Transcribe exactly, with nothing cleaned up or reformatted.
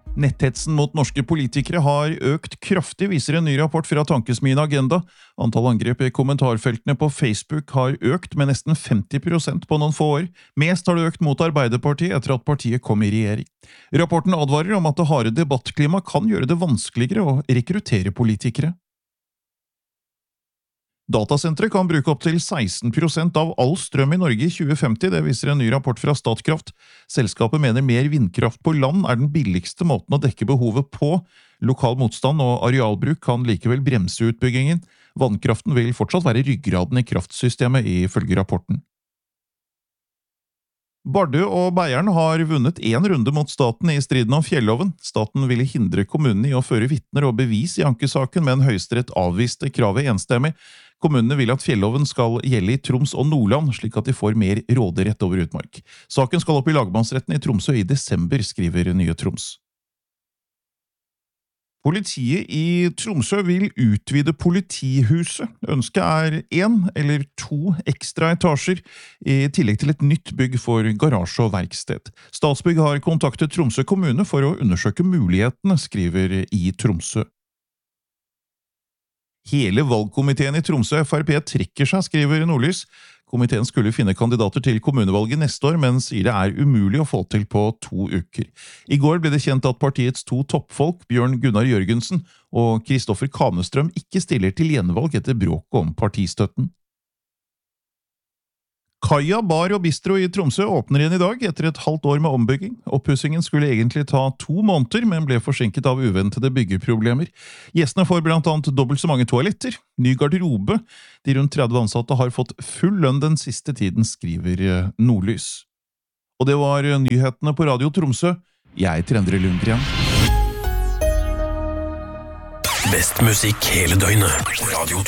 Netthetsen mot norske politikere har økt kraftig, viser en ny rapport fra Tankesmien Agenda. Antall angrep i kommentarfeltene på Facebook har økt med nesten femti prosent på noen få år. Mest har det økt mot Arbeiderpartiet etter at partiet kom i regjering. Rapporten advarer om at det harde debattklima kan gjøre det vanskeligere å rekruttere politikere. Datasentre kan bruke opp til seksten prosent av all strøm i Norge i tjue femti, det viser en ny rapport fra Statkraft. Selskapet mener mer vindkraft på land er den billigste måten å dekke behovet på. Lokal motstand og arealbruk kan likevel bremse utbyggingen. Vannkraften vil fortsatt være ryggraden i kraftsystemet, ifølge rapporten. Bardu og Beiarn har vunnet en runde mot staten i striden om fjelloven. Staten ville hindre kommunene i å føre vitner og bevis i ankesaken, men Høyesterett avviste kravet enstemmig. Kommunene vil at fjelloven skal gjelde i Troms og Nordland, slik at de får mer råderett over utmark. Saken skal opp i lagmannsretten i Tromsø i desember, skriver Nye Troms. Politiet i Tromsø vil utvide politihuset. Ønsket er en eller to ekstra etasjer, i tillegg til et nytt bygg for garasje og verksted. Statsbygg har kontaktet Tromsø kommune for å undersøke mulighetene, skriver i Tromsø. Hele valgkomiteen i Tromsø F R P trekker seg, skriver Nordlys. Komiteen skulle finne kandidater til kommunevalget neste år, men sier det er umulig å få til på to uker. I går ble det kjent at partiets to toppfolk, Bjørn Gunnar Jørgensen og Kristoffer Kanestrøm, ikke stiller til gjenvalg etter bråket om partistøtten. Kaja Bar og Bistro i Tromsø åpner igjen i dag etter et halvt år med ombygging. Oppussingen skulle egentlig ta to måneder, men ble forsinket av uventede byggeproblemer. Gjestene får blant annet dobbelt så mange toaletter, ny garderobe. De rundt tretti ansatte har fått full lønn den siste tiden, skriver Nordlys. Og det var nyhetene på Radio Tromsø. Jeg heter Endre Lundgren. Best musikk hele døgnet. Radio